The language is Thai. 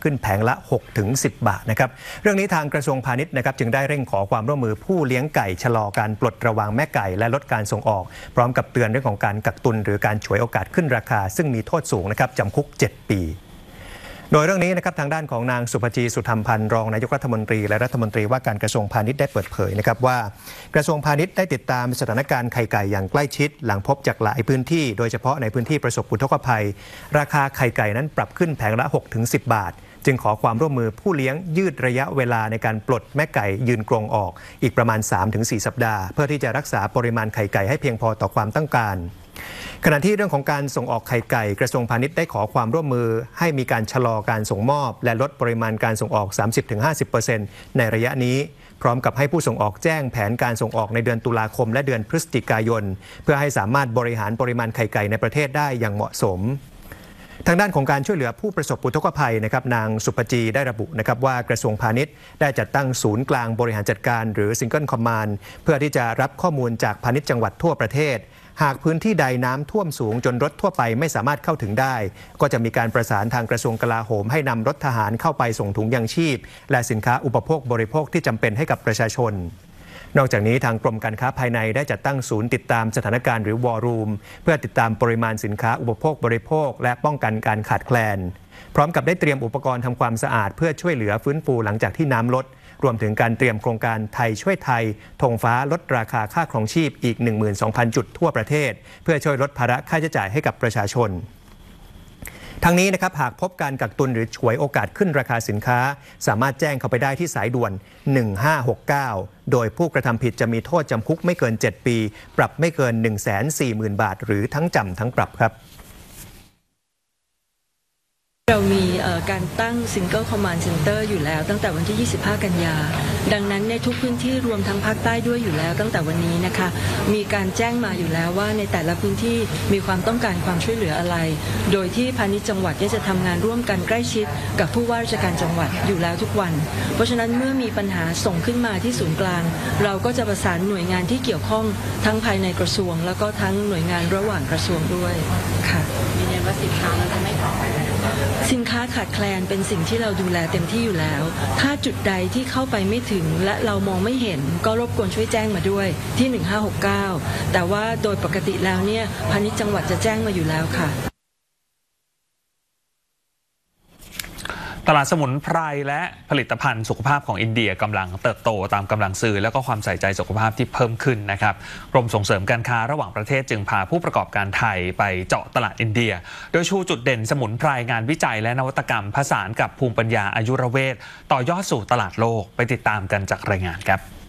ขึ้นแผงละ 6-10 บาทนะครับเรื่องนี้ทางกระทรวงพาณิชย์นะครับจึงได้เร่งขอความร่วมมือผู้เลี้ยงไก่ชะลอการปลดระวางแม่ไก่และลดการส่งออกพร้อมกับเตือนเรื่องของการกักตุนหรือการฉวยโอกาสขึ้นราคาซึ่งมีโทษสูงนะครับจำคุก 7 ปีโดยเรื่องนี้นะครับทางด้านของนางสุภจีสุธรรมพันธ์รองนายกรัฐมนตรีและรัฐมนตรีว่าการกระทรวงพาณิชย์ได้เปิดเผยนะครับว่ากระทรวงพาณิชย์ได้ติดตามสถานการณ์ไข่ไก่อย่างใกล้ชิดหลังพบจากหลายพื้นที่โดยเฉพาะในพื้นที่ประสบอุทกภัยราคาไข่ไก่นั้นปรับขึ้นแผงละ 6-10 บาทจึงขอความร่วมมือผู้เลี้ยงยืดระยะเวลาในการปลดแม่ไก่ยืนกรงออกอีกประมาณ 3-4 สัปดาห์เพื่อที่จะรักษาปริมาณไข่ไก่ให้เพียงพอต่อความต้องการขณะที่เรื่องของการส่งออกไข่ไก่กระทรวงพาณิชย์ได้ขอความร่วมมือให้มีการชะลอการส่งมอบและลดปริมาณการส่งออก 30-50% ในระยะนี้พร้อมกับให้ผู้ส่งออกแจ้งแผนการส่งออกในเดือนตุลาคมและเดือนพฤศจิกายนเพื่อให้สามารถบริหารปริมาณไข่ไก่ในประเทศได้อย่างเหมาะสมทางด้านของการช่วยเหลือผู้ประสบอุทกภัยนะครับนางสุภจีได้ระบุนะครับว่ากระทรวงพาณิชย์ได้จัดตั้งศูนย์กลางบริหารจัดการหรือ Single Command เพื่อที่จะรับข้อมูลจากพาณิชย์จังหวัดทั่วประเทศหากพื้นที่ใดน้ำท่วมสูงจนรถทั่วไปไม่สามารถเข้าถึงได้ก็จะมีการประสานทางกระทรวงกลาโหมให้นำรถทหารเข้าไปส่งถุงยังชีพและสินค้าอุปโภคบริโภคที่จำเป็นให้กับประชาชนนอกจากนี้ทางกรมการค้าภายในได้จัดตั้งศูนย์ติดตามสถานการณ์หรือวอร์รูมเพื่อติดตามปริมาณสินค้าอุปโภคบริโภคและป้องกันการขาดแคลนพร้อมกับได้เตรียมอุปกรณ์ทำความสะอาดเพื่อช่วยเหลือฟื้นฟูหลังจากที่น้ำลดรวมถึงการเตรียมโครงการไทยช่วยไทยธงฟ้าลดราคาค่าครองชีพอีก 12,000 จุดทั่วประเทศเพื่อช่วยลดภาระค่าใช้จ่ายให้กับประชาชนทั้งนี้นะครับหากพบการกักตุนหรือฉวยโอกาสขึ้นราคาสินค้าสามารถแจ้งเข้าไปได้ที่สายด่วน 1569 โดยผู้กระทำผิดจะมีโทษจำคุกไม่เกิน 7 ปีปรับไม่เกิน 140,000 บาทหรือทั้งจำทั้งปรับครับเรามีการตั้ง Single Command Center อยู่แล้วตั้งแต่วันที่ 25 กันยาดังนั้นในทุกพื้นที่รวมทั้งภาคใต้ด้วยอยู่แล้วตั้งแต่วันนี้นะคะมีการแจ้งมาอยู่แล้วว่าในแต่ละพื้นที่มีความต้องการความช่วยเหลืออะไรโดยที่พาณิชย์จังหวัดจะทำงานร่วมกันใกล้ชิดกับผู้ว่าราชการจังหวัดอยู่แล้วทุกวันเพราะฉะนั้นเมื่อมีปัญหาส่งขึ้นมาที่ศูนย์กลางเราก็จะประสานหน่วยงานที่เกี่ยวข้องทั้งภายในกระทรวงแล้วก็ทั้งหน่วยงานระหว่างกระทรวงด้วยค่ะยืนยันว่าสินค้าเราจะไม่ขอสินค้าขาดแคลนเป็นสิ่งที่เราดูแลเต็มที่อยู่แล้วถ้าจุดใดที่เข้าไปไม่ถึงและเรามองไม่เห็นก็รบกวนช่วยแจ้งมาด้วยที่ 1569 แต่ว่าโดยปกติแล้วเนี่ยพาณิชย์จังหวัดจะแจ้งมาอยู่แล้วค่ะตลาดสมุนไพรและผลิตภัณฑ์สุขภาพของอินเดียกำลังเติบโตตามกำลังซื้อและก็ความใส่ใจสุขภาพที่เพิ่มขึ้นนะครับกรมส่งเสริมการค้าระหว่างประเทศจึงพาผู้ประกอบการไทยไปเจาะตลาดอินเดียโดยชูจุดเด่นสมุนไพรงานวิจัยและนวัตกรรมผสานกับภูมิปัญญาอายุรเวทต่อยอดสู่ตลาดโลกไปติดตามกันจากรายงานครับ